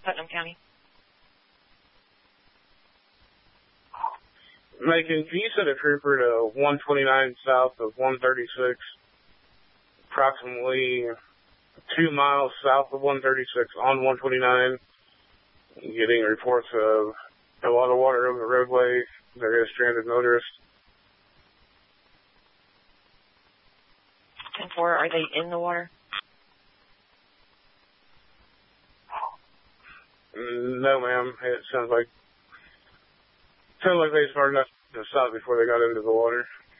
Putnam County. Macon, can you send a trooper to 129 south of 136, approximately 2 miles south of 136 on 129, getting reports of a lot of water over the roadway. There is stranded motorists. And four, are they in the water? No, ma'am. It sounds like they started enough to stop before they got into the water.